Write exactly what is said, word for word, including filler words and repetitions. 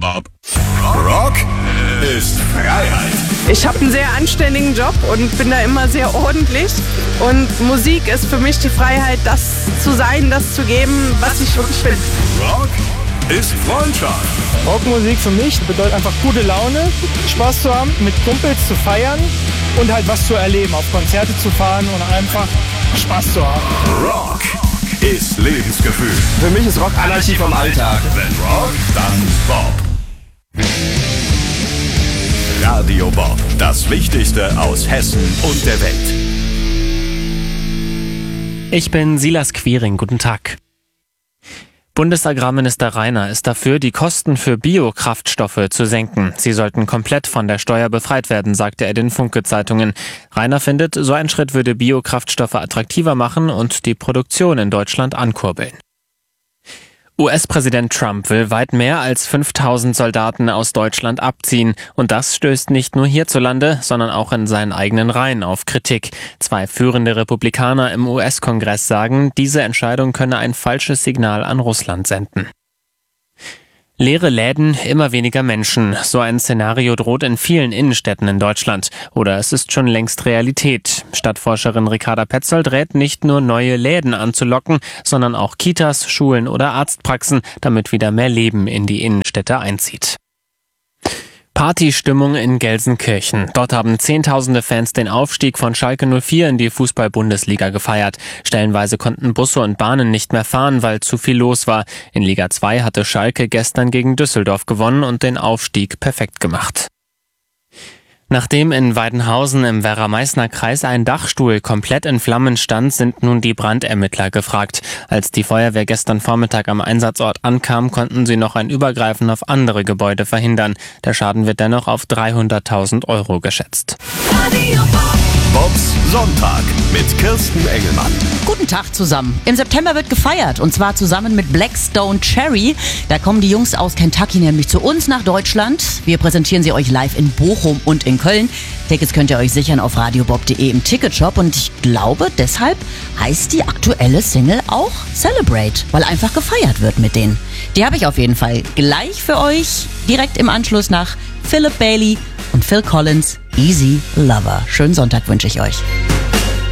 Bob. Rock ist Freiheit. Ich habe einen sehr anständigen Job und bin da immer sehr ordentlich. Und Musik ist für mich die Freiheit, das zu sein, das zu geben, was ich wirklich bin. Rock ist Freundschaft. Rockmusik für mich bedeutet einfach gute Laune, Spaß zu haben, mit Kumpels zu feiern und halt was zu erleben, auf Konzerte zu fahren und einfach Spaß zu haben. Rock ist Lebensgefühl. Für mich ist Rock Anarchie vom Alltag. Wenn Rock, dann Bob. Radio Bob, das Wichtigste aus Hessen und der Welt. Ich bin Silas Quiring, guten Tag. Bundesagrarminister Rainer ist dafür, die Kosten für Biokraftstoffe zu senken. Sie sollten komplett von der Steuer befreit werden, sagte er den Funke-Zeitungen. Rainer findet, so ein Schritt würde Biokraftstoffe attraktiver machen und die Produktion in Deutschland ankurbeln. U S-Präsident Trump will weit mehr als fünftausend Soldaten aus Deutschland abziehen. Und das stößt nicht nur hierzulande, sondern auch in seinen eigenen Reihen auf Kritik. Zwei führende Republikaner im U S-Kongress sagen, diese Entscheidung könne ein falsches Signal an Russland senden. Leere Läden, immer weniger Menschen. So ein Szenario droht in vielen Innenstädten in Deutschland. Oder es ist schon längst Realität. Stadtforscherin Ricarda Petzold rät, nicht nur neue Läden anzulocken, sondern auch Kitas, Schulen oder Arztpraxen, damit wieder mehr Leben in die Innenstädte einzieht. Partystimmung in Gelsenkirchen. Dort haben Zehntausende Fans den Aufstieg von Schalke null vier in die Fußball-Bundesliga gefeiert. Stellenweise konnten Busse und Bahnen nicht mehr fahren, weil zu viel los war. In Liga zwei hatte Schalke gestern gegen Düsseldorf gewonnen und den Aufstieg perfekt gemacht. Nachdem in Weidenhausen im Werra-Meißner-Kreis ein Dachstuhl komplett in Flammen stand, sind nun die Brandermittler gefragt. Als die Feuerwehr gestern Vormittag am Einsatzort ankam, konnten sie noch ein Übergreifen auf andere Gebäude verhindern. Der Schaden wird dennoch auf dreihunderttausend Euro geschätzt. Bobs Sonntag mit Kirsten Engelmann. Guten Tag zusammen. Im September wird gefeiert und zwar zusammen mit Blackstone Cherry. Da kommen die Jungs aus Kentucky nämlich zu uns nach Deutschland. Wir präsentieren sie euch live in Bochum und in Köln. Tickets könnt ihr euch sichern auf radiobob punkt de im Ticketshop und ich glaube, deshalb heißt die aktuelle Single auch Celebrate, weil einfach gefeiert wird mit denen. Die habe ich auf jeden Fall gleich für euch, direkt im Anschluss nach Philip Bailey und Phil Collins, Easy Lover. Schönen Sonntag wünsche ich euch.